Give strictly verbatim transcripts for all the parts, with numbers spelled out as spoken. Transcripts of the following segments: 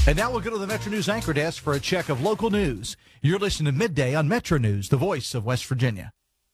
And now we'll go to the Metro News anchor desk for a check of local news. You're listening to Midday on Metro News, the voice of West Virginia.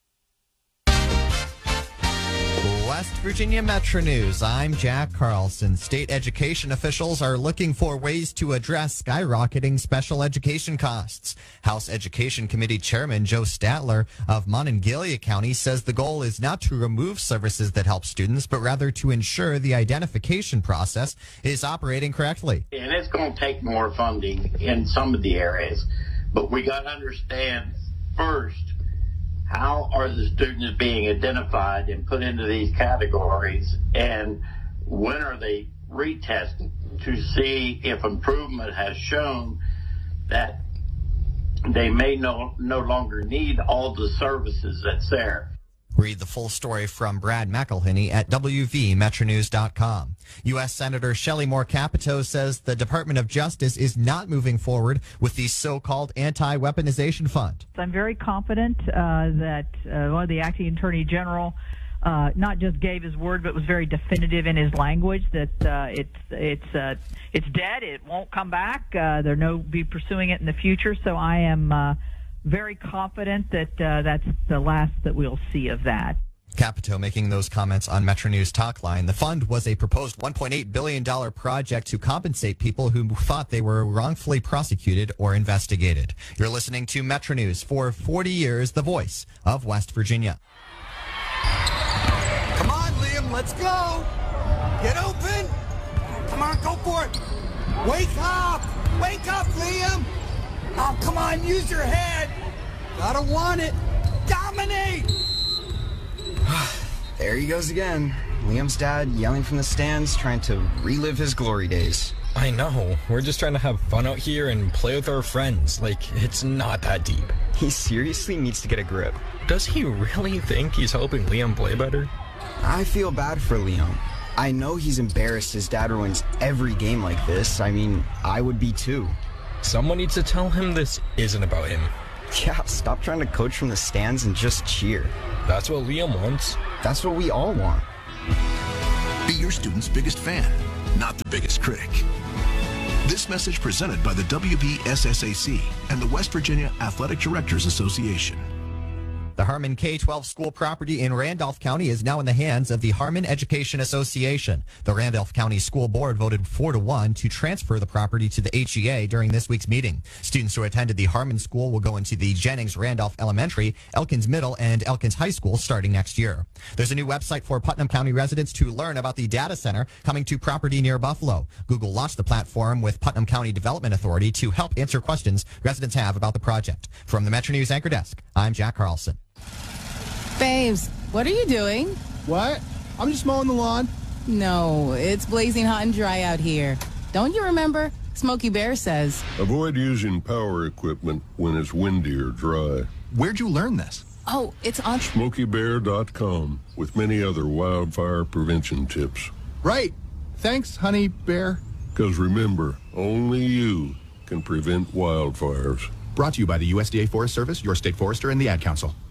West Virginia Metro News. I'm Jack Carlson. State education officials are looking for ways to address skyrocketing special education costs. House Education Committee Chairman Joe Statler of Monongalia County says the goal is not to remove services that help students, but rather to ensure the identification process is operating correctly. And it's going to take more funding in some of the areas, but we got to understand first, how are the students being identified and put into these categories, and when are they retested to see if improvement has shown that they may no, no longer need all the services that's there. Read the full story from Brad McElhinney at W V Metro News dot com. U S Senator Shelley Moore Capito says the Department of Justice is not moving forward with the so-called anti-weaponization fund. I'm very confident uh, that uh, well, the acting Attorney General uh, not just gave his word, but was very definitive in his language that uh, it's it's uh, it's dead. It won't come back. Uh, they're no be pursuing it in the future. So I am uh, very confident that uh, that's the last that we'll see of that. Capito making those comments on Metro News Talkline. The fund was a proposed one point eight billion dollars project to compensate people who thought they were wrongfully prosecuted or investigated. You're listening to Metro News for forty years, the voice of West Virginia. Come on, Liam, let's go. Get open. Come on, go for it. Wake up. Wake up, Liam. Oh, come on, use your head. Gotta want it. Dominate. There he goes again. Liam's dad yelling from the stands, trying to relive his glory days. I know. We're just trying to have fun out here and play with our friends. Like, it's not that deep. He seriously needs to get a grip. Does he really think he's helping Liam play better? I feel bad for Liam. I know he's embarrassed his dad ruins every game like this. I mean, I would be too. Someone needs to tell him this isn't about him. Yeah, stop trying to coach from the stands and just cheer. That's what Liam wants. That's what we all want. Be your student's biggest fan, not the biggest critic. This message presented by the W B S S A C and the West Virginia Athletic Directors Association. The Harmon K twelve school property in Randolph County is now in the hands of the Harmon Education Association. The Randolph County School Board voted four to one to transfer the property to the H E A during this week's meeting. Students who attended the Harmon School will go into the Jennings Randolph Elementary, Elkins Middle, and Elkins High School starting next year. There's a new website for Putnam County residents to learn about the data center coming to property near Buffalo. Google launched the platform with Putnam County Development Authority to help answer questions residents have about the project. From the Metro News Anchor Desk, I'm Jack Carlson. Babes, what are you doing? What? I'm just mowing the lawn. No, it's blazing hot and dry out here. Don't you remember? Smokey Bear says. Avoid using power equipment when it's windy or dry. Where'd you learn this? Oh, it's on Smokey Bear dot com with many other wildfire prevention tips. Right. Thanks, honey bear. Because remember, only you can prevent wildfires. Brought to you by the U S D A Forest Service, your state forester, and the Ad Council.